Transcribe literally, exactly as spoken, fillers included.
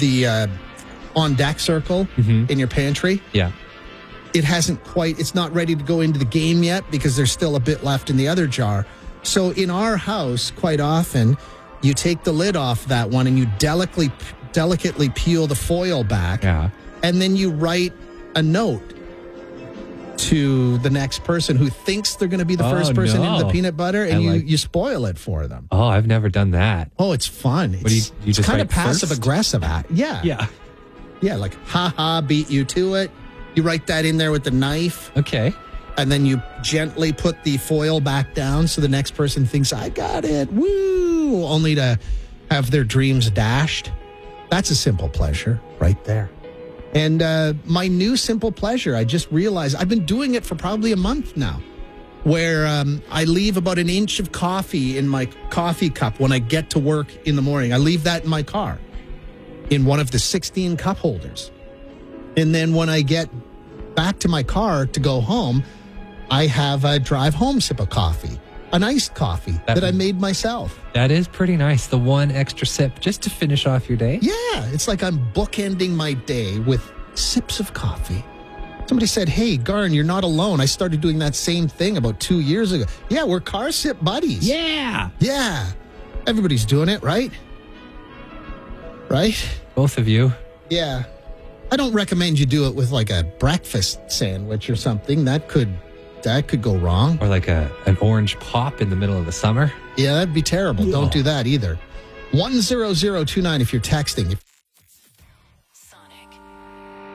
the uh, on deck circle Mhm. in your pantry. Yeah. It hasn't quite, it's not ready to go into the game yet because there's still a bit left in the other jar. So in our house, quite often, you take the lid off that one and you delicately, delicately peel the foil back. Yeah. And then you write a note to the next person who thinks they're going to be the Oh, first person no. in the peanut butter, and I you, like- you spoil it for them. Oh, I've never done that. Oh, it's fun. It's, What do you- you it's just kind of write first? passive aggressive. At, yeah. Yeah. Yeah, like, ha ha, beat you to it. You write that in there with the knife, Okay. and then you gently put the foil back down so the next person thinks, I got it. Woo! Only to have their dreams dashed. That's a simple pleasure right there. And uh, my new simple pleasure, I just realized I've been doing it for probably a month now, where um, I leave about an inch of coffee in my coffee cup when I get to work in the morning. I leave that in my car in one of the sixteen cup holders. And then when I get back to my car to go home, I have a drive home sip of coffee, an iced coffee that, That- I made myself. That is pretty nice. The one extra sip just to finish off your day. Yeah, it's like I'm bookending my day with sips of coffee. Somebody said, hey, Garn, you're not alone. I started doing that same thing about two years ago. Yeah, we're car sip buddies. Yeah. Yeah. Everybody's doing it, right? Right? Both of you. Yeah. I don't recommend you do it with like a breakfast sandwich or something. That could that could go wrong. Or like a an orange pop in the middle of the summer. Yeah, that'd be terrible. Yeah. Don't do that either. one zero zero two nine if you're texting. If